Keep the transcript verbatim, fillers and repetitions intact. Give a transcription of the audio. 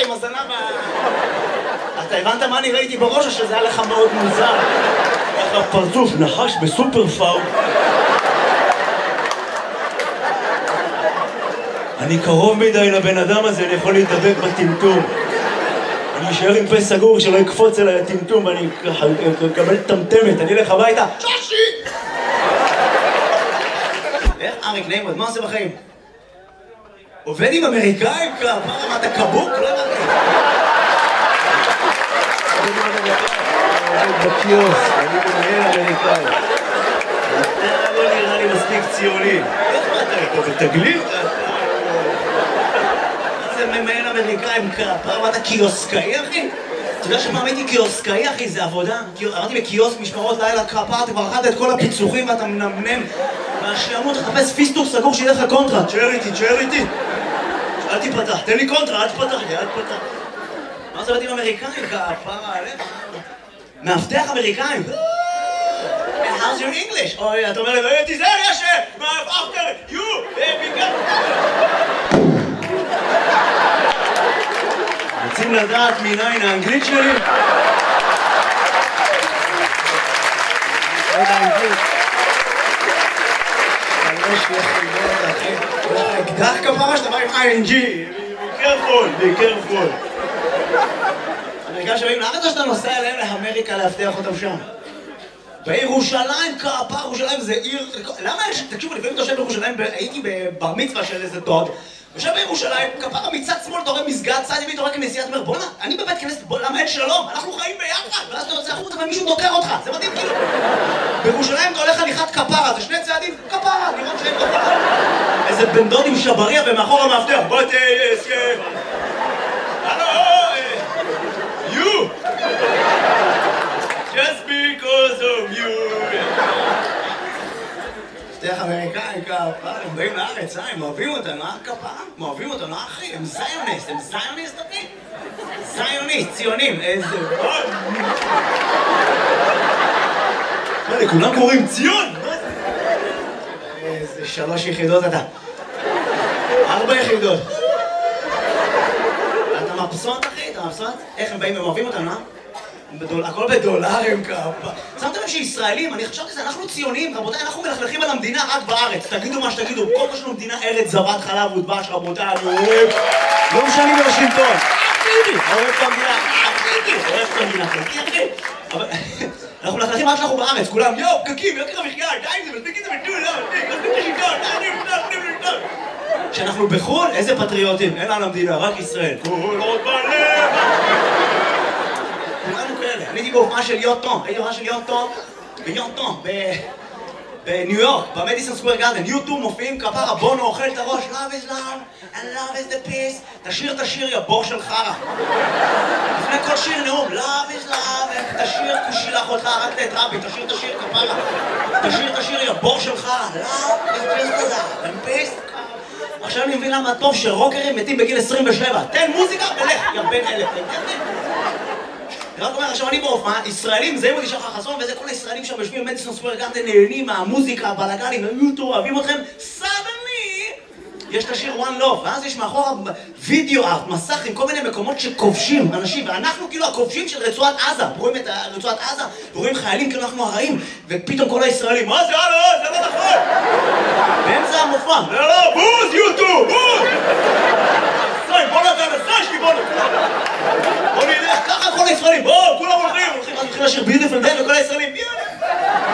עם הזנב ה... אתה הבנת מה אני ראיתי בראש, או שזה היה לך מאוד מוזר? איך הפרצוף נחש בסופר פארם. אני קרוב מדי לבן אדם הזה, אני יכול להתדבק בטמטום. אני אשאר עם פה סגור שלא יקפוץ אליי הטמטום ואני אקבל טמטמת, אני אלך הביתה. שושי! איך אריק נעים, מה עושה בחיים? עובד עם אמריקאים? מה, אתה קבוק? לא הבנתי. עובד בקיוס, אני מנהל אמריקאי. אתה לא נראה לי מספיק ציוני. איך מה אתה פה בתגלית? זה ממהל אמריקאים כפרה, אתה קיוסקאי אחי? אתה יודע שפעם הייתי קיוסקאי אחי, זה עבודה? עבדתי בקיוסק משמרות לילה כפרה, אתה כבר אכלת את כל הפיצוחים ואתה מנמנם מהשעמות לחפש פיסטוק סגור שיהיה לך קונטרה. תשאר איתי, תשאר איתי. אל תיפתח, תן לי קונטרה, אל תפתח לי, אל תפתח. מה זה עבדים אמריקאים כפרה עליך? מאבטח אמריקאים? How's your English? אוי, אתה אומר לי, לא תיזהר יש, after you, baby girl. רוצים לדעת מניין האנגלית שלי? עוד האנגלית. יש לי חידות, אחי. יש לך אקדח כפרה שאתה בא עם איי אן ג'י. be careful, be careful. אמריקאים שבאים לארץ או שאתה נוסע אליהם לאמריקה להבטיח אותם שם? בירושלים כפרה, ירושלים זה עיר... למה יש... תקשיבו, לפעמים אתה יושב בירושלים, הייתי בבר מצווה של איזה דוד. יושב בירושלים, כפרה מצד שמאל, אתה רואה מסגד, צד ימין, אתה רואה כנסיית אומר, בוא'נה, אני בבית כנסת, בוא, למה אין שלום? אנחנו חיים ביחד, ואז אתה יוצא החוצה ומישהו דוקר אותך, זה מדהים כאילו. בירושלים אתה הולך הליכת כפרה, זה שני צעדים, כפרה, לראות שאין כפרה. איזה בן דוד עם שבריה ומאחור המאבטח, בוא תהיה הסכם. הלו, you! Just because of you! מפתח אמריקאים כפרה, הם באים לארץ, הם אוהבים אותם, לא כפרה? הם אוהבים אותם, לא אחי? הם זיוניסט, הם זיוניסט אחי? זיוניסט, ציונים, איזה... מה, לכולם קוראים ציון? איזה שלוש יחידות אתה. ארבע יחידות. אתה מבסוט אחי? אתה מבסוט? איך הם באים, הם אוהבים אותם, לא? הכל בדולרים כפה. שמתם לב שישראלים, אני חשבתי שזה, אנחנו ציונים, רבותיי, אנחנו מלכלכים על המדינה רק בארץ. תגידו מה שתגידו, כל מה שלנו מדינה ארץ זבת חלב ודבש, רבותיי, אני אוהב. לא משנה בוושינגטון. אחידי, אוהב את המדינה, אחידי, אוהב את המדינה, חלקי אחי. אבל אנחנו מלכלכים רק שאנחנו בארץ, כולם, יואו, פקקים, יוקר המחיה, די עם זה, מספיק את זה בטול, לא, מספיק, מספיק את השלטון, די, די, די, די. כשאנחנו בחו"ל, איזה פטריוטים, אין לנו המדינה, רק ישראל. כל עוד בלב. אני הייתי בהופעה של יוטון, הייתי בהופעה של יוטון ביוטון, בניו יורק, במדיסון סקוור גארדן. יוטו מופיעים כפרה, בונו אוכל את הראש, love is love and love is the peace. תשיר את השיר, יא בור של חרה. לפני כל שיר נאום, love is love, תשיר כשילח אותך, רק את רבי, תשיר את השיר כפרה. תשיר את השיר, יא בור של חרה, love is just love and peace. עכשיו אני מבין למה טוב שרוקרים מתים בגיל עשרים ושבע. תן מוזיקה ולך, יא בן אלף. רק אומר, עכשיו אני בהופעה, ישראלים, זה מודי שחר חסון, וזה כל הישראלים שם יושבים במדיסון סקוור גארדן, נהנים מהמוזיקה, הבלגנים, היוטו, אוהבים אתכם, suddenly יש את השיר One Love, ואז יש מאחורה וידאו ארט, מסך עם כל מיני מקומות שכובשים אנשים, ואנחנו כאילו הכובשים של רצועת עזה, רואים את רצועת עזה, ורואים חיילים כאילו אנחנו הרעים, ופתאום כל הישראלים, מה זה, הלו, זה לא נכון! באמצע המופע, לא, לא, בוז, יוטו, בוז! סיים, בוא נתן, סיים שלי, בוא נתן! בוא נלך, ככה כל הישראלים, בואו, כולם הולכים, הולכים לשיר ביוטיפול דיי וכל הישראלים, יאללה!